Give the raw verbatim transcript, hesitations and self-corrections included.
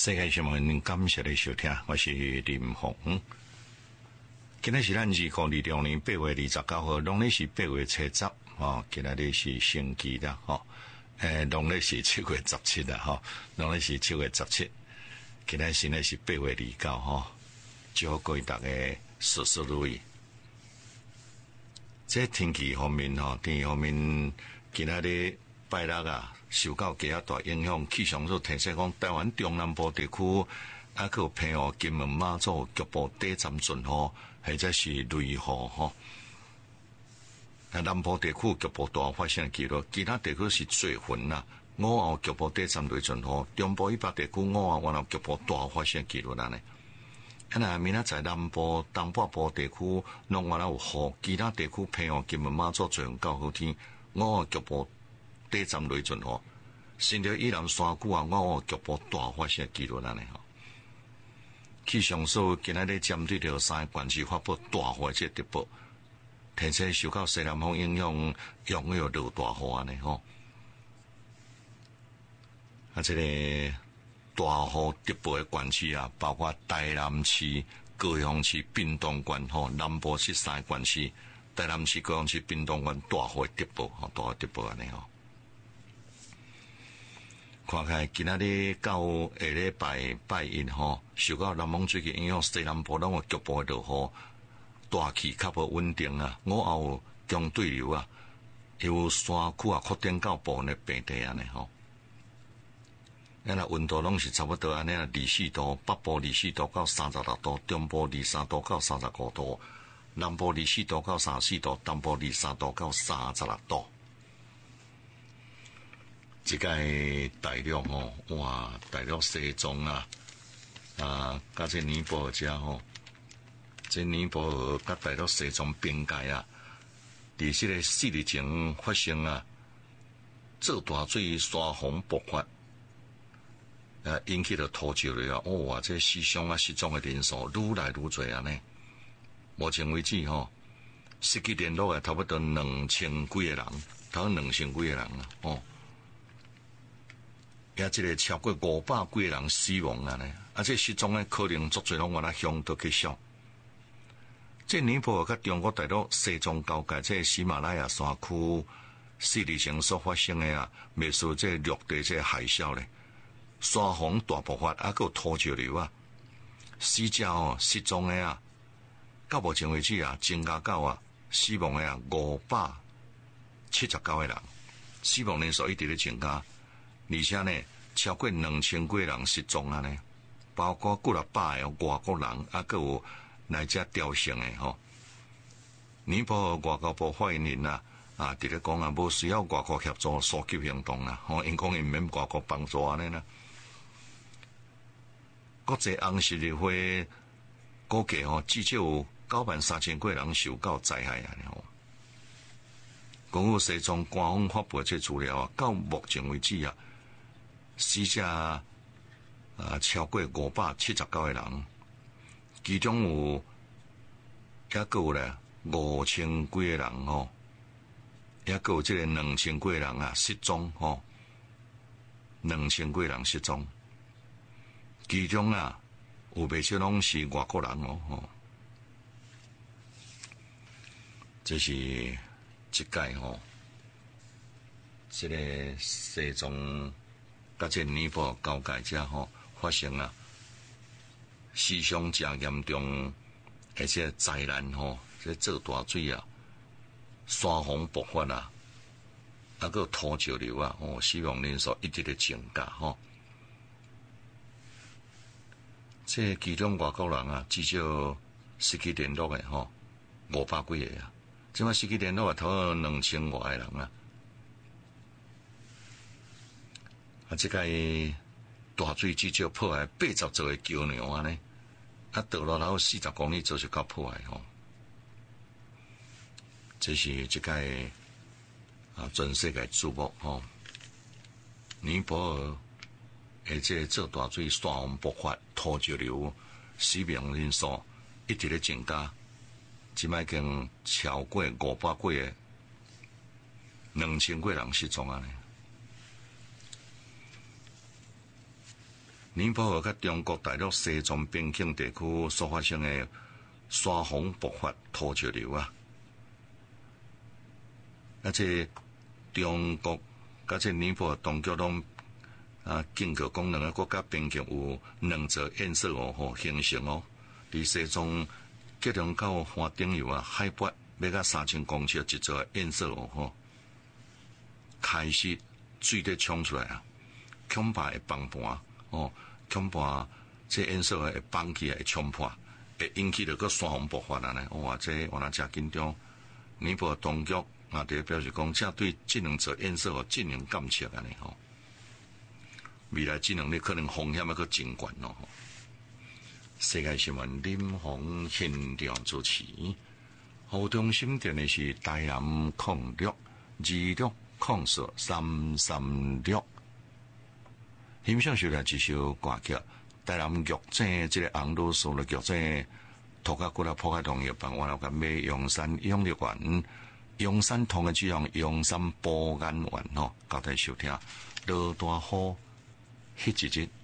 世界新闻，感谢你收听，我是林鸿。今日是咱二零二六年八月二十九号，农历是八月七十，哦，今日是星期啦，吼，诶，农历是七月十七啦，吼，农历是七月十七，今日现在是八月二十九，吼，祝各位大家事事如意。这天气方面，吼，天气方面，今日的拜六啊，受到极大影响，气象所提醒讲，台湾中南部地区啊，佮有澎湖、金门、马祖局部短暂阵雨，或者是雷雨吼。啊，南部地区局部大发生记录，其他地区是多云啦。午后局部短暂雷阵雨，中部以北地区午后晚后局部大发生记录啦呢。啊，那明仔在南部、东北部地区，拢原来有雨，其他地区澎湖、金门、马祖最较好天，午后局部短暂雷阵雨。新竹以南山区啊，午后局部大发生记录啦呢吼。气象所今仔日针对着三个县市发布大雨这特报，天气受到西南风影响，容易有落大雨安尼吼。啊，这个大雨特报的县市啊，包括台南市、高雄市、屏东县吼，南部是三个县市，台南市、高雄市、屏东县大雨特报吼，大雨特报安尼吼。看开今仔日到下礼拜拜一吼，受到南风最近影响，西南部拢有局部的落雨，大气较无稳定啊。午后强对流啊，由山区啊扩展到部分的平地安尼吼。咱啊温度拢是差不多安尼啊，二十四度，北部二十四度到三十六度，中部二十三度到三十五度，南部二十四度到三十四度，东部二十三度到三十六度。即个大陆吼，哇，大陆西藏啊，啊，甲这尼泊尔遮吼，这尼泊尔甲大陆西藏边界啊，伫即个四日前发生啊，做大水山洪爆发，啊，引起了土石流啊，哦哇，这死伤啊失踪的人数愈来愈多啊呢。目前为止吼，失去联络的差不多两千几个人，差不多两千几个人啊，哦。也即个超过五百几个人死亡啊呢，啊，这失踪的可能足侪拢我来向都去想。这尼泊尔甲中国大陆西藏交界，这喜马拉雅山区四日前所发生的啊，未说这陆地这海啸咧，山洪大爆发，啊，还有土石流啊，死者哦失踪的啊，到目前为止啊，增加到啊死亡的啊五百七十九个人，死亡人数一直咧增加。而且呢，超过两千几人失踪啊呢，包括几若百个外国人，啊，还有来遮朝圣的吼。尼泊尔外交部发言人啊，啊，伫咧讲啊，无需要外国协助搜救行动啦，吼，因讲因免外国帮助安尼啦。国际红十字会估计吼，至少有九万三千几人受到灾害啊，吼。讲有西藏官方发布这资料啊，到目前为止啊。死者啊超过五百七十九个人，其中有也个有咧五千几个人吼，也个有即个两千几个人啊失踪吼，两千几个人失踪，其中啊有不少拢是外国人哦吼，这是一届吼，这个西藏。甲这尼泊尔交界遮吼发生啊，死伤真严重，而且灾难吼，这做大水啊，山洪爆发啊，啊个土石流啊，哦，死亡人数一直在增加吼。这其中外国人啊，至少失去联络的吼，五百几个啊，即摆失去联络的头两千外个人啊。啊，这个大水至少破坏八十座的桥梁啊呢，啊，道路然后四十公里就是够破坏吼。这是这个啊，全世界注目吼。尼泊尔而且做大水山洪爆发，土石流，死亡人数一直咧增加，即摆已经超过五百几个，两千几人失踪啊呢。 尼泊尔甲中国大陆西藏边境地区所发生的山洪爆发土石流啊，而且中国甲这尼泊尔当局拢啊警告讲，两个国家边境有两座堰塞湖吼形成哦，伫西藏吉隆到花顶游啊，海拔要到三千公尺一座堰塞湖吼，开始水在冲出来啊，恐怕会崩盘哦。恐怕这堰塞会崩起来，会冲破，会引起着个山洪爆发啊！呢，哇，这我那真紧张。尼泊尔当局啊，伫表示讲，正对这两座堰塞湖进行监测安尼吼。未来这两日可能风险要搁增悬咯。世界新闻林鸿现场主持，湖中心电的是台南控六二六控四三三六。欣赏收来一首歌曲，台南玉井这个红鲁苏的玉井，土家骨啦破开同业办，我来甲买阳山养乐园，阳山同个只用阳山保安园吼，交代收听，落大雨，迄一日